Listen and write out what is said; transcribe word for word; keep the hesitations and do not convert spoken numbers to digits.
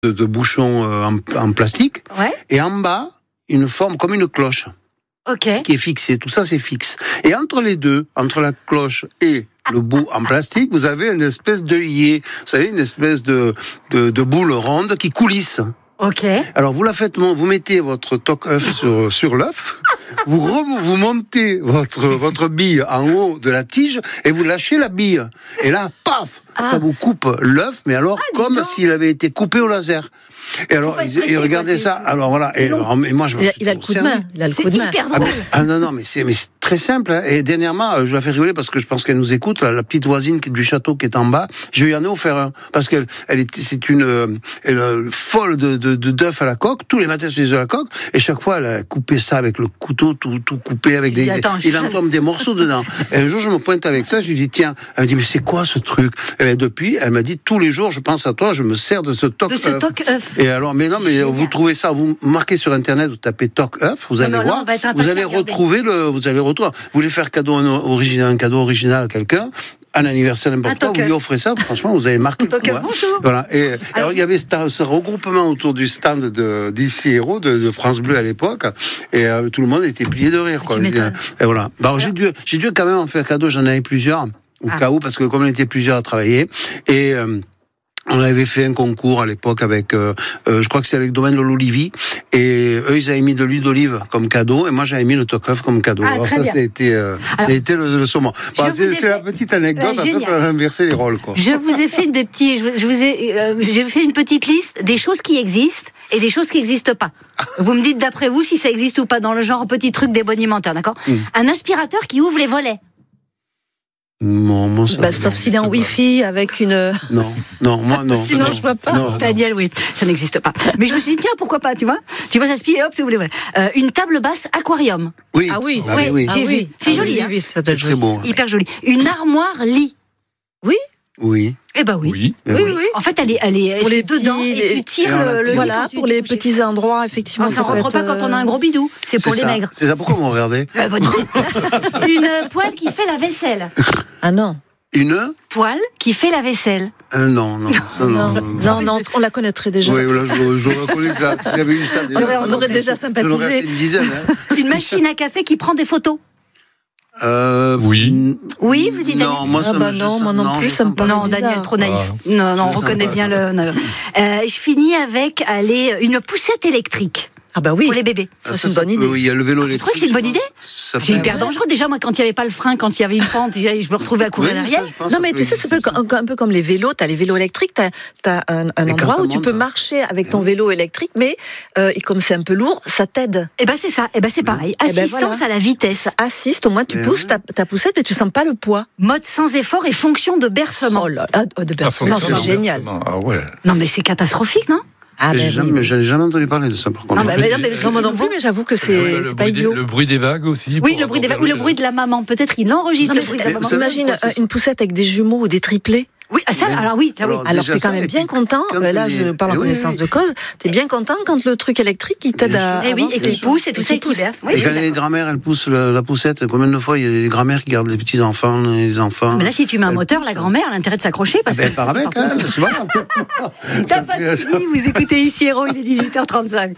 de, de bouchon euh, en, en plastique. Ouais. Et en bas, une forme comme une cloche. Ok. Qui est fixée. Tout ça, c'est fixe. Et entre les deux, entre la cloche et le bout en plastique, vous avez une espèce d'œillet. Vous savez, une espèce de, de, de boule ronde qui coulisse. Ok. Alors, vous la faites, vous mettez votre toc-œuf sur, sur l'œuf. Vous, rem, vous montez votre, votre bille en haut de la tige et vous lâchez la bille. Et là, paf, ah. ça vous coupe l'œuf, mais alors ah, comme s'il avait été coupé au laser. Et alors, et regardez ça. Alors voilà. Et, alors, et moi, je me il, a, il a le coup de main. Il a le coup de main. Hyper drôle. Ah, mais, ah non, non, mais c'est, mais c'est très simple. Hein. Et dernièrement, je la fais rigoler parce que je pense qu'elle nous écoute. La, la petite voisine qui est du château qui est en bas, je lui en ai offert un parce qu'elle, elle est, c'est une, elle est folle de, de, de d'œufs à la coque. Tous les matins, elle se faisait de la coque. Et chaque fois, elle a coupé ça avec le couteau, tout, tout coupé avec des, attends, des il en tombe des morceaux dedans. Et un jour, je me pointe avec ça. Je lui dis tiens. Elle me dit mais c'est quoi ce truc? Et bien, depuis, elle m'a dit tous les jours, je pense à toi, je me sers de ce toc. De ce toc œuf. Et alors, mais non, mais vous trouvez ça, vous marquez sur internet, vous tapez toc œuf, vous allez non, voir, là, vous allez retrouver le, vous allez retrouver. Vous voulez faire cadeau original, un cadeau original à quelqu'un, un anniversaire n'importe quoi, vous lui offrez ça, franchement, vous allez marquer le coup. Hein. Voilà. Et alors, alors il y avait ce, ce regroupement autour du stand de d'ici Héros de, de France Bleu à l'époque, et euh, tout le monde était plié de rire. Quoi. Et voilà. Bah, alors, j'ai dû, j'ai dû quand même en faire cadeau. J'en avais plusieurs au ah. cas où, parce que comme on était plusieurs à travailler, et euh, on avait fait un concours à l'époque avec, euh, euh, je crois que c'est avec Domaine Lolo-Livy, et eux ils avaient mis de l'huile d'olive comme cadeau, et moi j'avais mis le toc-œuf comme cadeau. Ah, alors ça, ça a été, euh, Alors, ça a été le, le saumon. Bon, c'est, c'est fait... la petite anecdote. Euh, après, on a inversé les rôles, quoi. Je vous ai fait des petits, je, je vous ai, euh, j'ai fait une petite liste des choses qui existent et des choses qui n'existent pas. Vous me dites d'après vous si ça existe ou pas dans le genre petit truc des bonimentaires, d'accord? Mm. Un aspirateur qui ouvre les volets. Non, moi, ça bah, sauf s'il est en Wi-Fi avec une. Non, non, moi non. Sinon, non, je vois pas. Non, Daniel, oui, ça n'existe pas. Mais je me suis dit, tiens, pourquoi pas, tu vois? Tu vois, ça se plie, hop, si vous voulez. Euh, une table basse aquarium. Oui. Ah oui, ah, oui, oui. J'ai ah, vu. oui. C'est ah, joli, oui, hein. Oui, ça doit être joli. Bon. Hyper joli. Une armoire lit. Oui. Oui. Eh ben oui. Oui. Oui, oui, oui. En fait, elle est, elle est pour les dedans petits, et tu tires le, le voilà, pour les touches. petits endroits, effectivement. Ah, ça ne rentre être... pas quand on a un gros bidou. C'est, c'est pour ça. Les maigres. C'est ça. Pourquoi vous me regardez? euh, Une poêle qui fait la vaisselle. Ah non. Une poêle qui fait la vaisselle. Euh, non, non, ça, non, non, non, non, non, on la connaîtrait déjà. Oui, là, je, je reconnais ça. Si j'avais eu ça, déjà, on aurait déjà sympathisé. Une dizaine. Hein. C'est une machine à café qui prend des photos. Euh, oui. Oui, vous dites. Non, moi, ça ah bah me, non, ça, moi non, non plus, ça me paraît Non, bizarre. Daniel, trop naïf. Ah. Non, non, on reconnaît bien le. Non. Euh, je finis avec allez, une poussette électrique. Ah bah oui. Pour les bébés. Ça, ça c'est une bonne idée. Oui, il y a le vélo électrique. Vous trouvez que c'est une bonne idée? C'est hyper dangereux. Déjà, moi, quand il n'y avait pas le frein, quand il y avait une pente, je me retrouvais à courir oui, derrière. Ça, non, mais tu sais, c'est un, un peu comme les vélos. Tu as les vélos électriques, tu as un, un endroit où monte, tu peux marcher avec ton vélo électrique, mais euh, comme c'est un peu lourd, ça t'aide. Eh ben c'est ça. Eh ben c'est pareil. Assistance ben voilà. à la vitesse. Ça assiste, au moins tu mais pousses oui. ta, ta poussette, mais tu sens pas le poids. Mode sans effort et fonction de bercement. Oh là là, de bercement, ah, c'est génial. Ah ouais. Non, mais c'est catastrophique, non? Ah ben jamais, oui. J'avais jamais entendu parler de ça, par contre. Non, bah, bah, non, mais, non, moi non plus, mais j'avoue que c'est, ouais, c'est pas idiot. Des, le bruit des vagues aussi. Oui, le bruit des vagues, ou le bruit de la maman. Peut-être qu'il enregistre non, le bruit de la maman. Imagine une poussette avec des jumeaux ou des triplés. Oui, ça, oui. alors oui, alors, oui. alors t'es quand même bien content, là je est... parle en connaissance oui, oui. de cause, t'es bien content quand le truc électrique il t'aide à et oui, et qu'il pousse et tout ça, et pousse. Oui, et quand les grand-mères elles poussent la, la poussette, combien de fois il y a des grand-mères qui gardent les petits-enfants, les enfants. Mais là si tu mets un moteur, la grand-mère a l'intérêt de s'accrocher parce que... Elle part avec, hein, c'est vrai. T'as pas de dit, vous écoutez ici Héros, il est dix-huit heures trente-cinq.